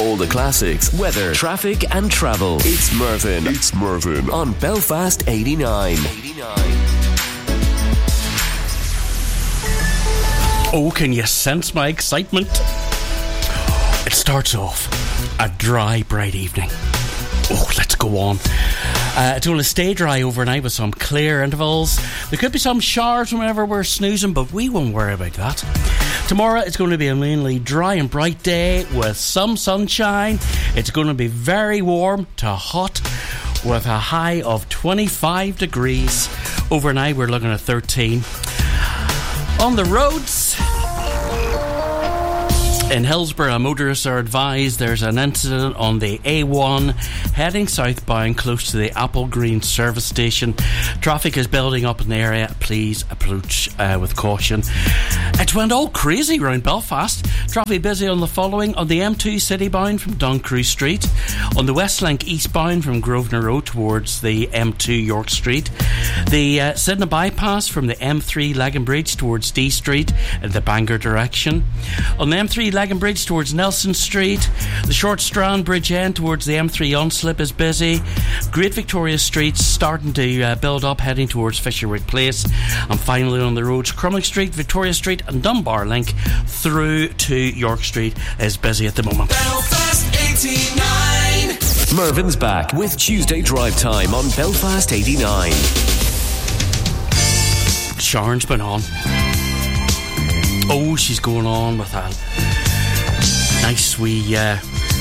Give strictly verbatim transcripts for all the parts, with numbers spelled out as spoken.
All the classics, weather, traffic and travel. It's Mervyn. It's Mervyn. On Belfast eighty-nine. eighty-nine. Oh, can you sense my excitement? It starts off a dry, bright evening. Oh, let's go on. Uh, it's going to stay dry overnight with some clear intervals. There could be some showers whenever we're snoozing, but we won't worry about that. Tomorrow it's going to be a mainly dry and bright day with some sunshine. It's going to be very warm to hot with a high of twenty-five degrees. Overnight we're looking at thirteen. On the roads in Hillsborough, motorists are advised there's an incident on the A one heading southbound close to the Apple Green service station. Traffic is building up in the area. Please approach uh, with caution. It went all crazy round Belfast. Traffic busy on the following: on the M two citybound from Duncrew Street, on the Westlink eastbound from Grosvenor Road towards the M two York Street, the uh, Sydney bypass from the M three Legan Bridge towards D Street in the Bangor direction, on the M three Legan Bridge towards Nelson Street, the Short Strand Bridge end towards the M three Unslip is busy, Great Victoria Street starting to uh, build up heading towards Fisherwick Place, and finally on the roads Crumlin Street, Victoria Street and Dunbar Link through to York Street is busy at the moment. Belfast eighty-nine. Mervyn's back with Tuesday Drive Time on Belfast eighty-nine. Sharon's been on. Oh, she's going on with a nice wee uh,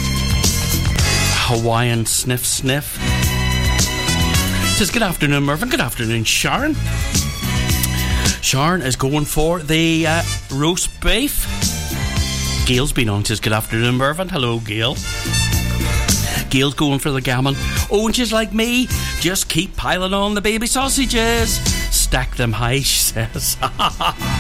Hawaiian sniff sniff. Says good afternoon, Mervyn. Good afternoon, Sharon. Sharon is going for the uh, roast beef. Gail's been on. Says good afternoon, Mervyn. Hello, Gail. Gail's going for the gammon. Oh, and she's like me. Just keep piling on the baby sausages. Stack them high, she says.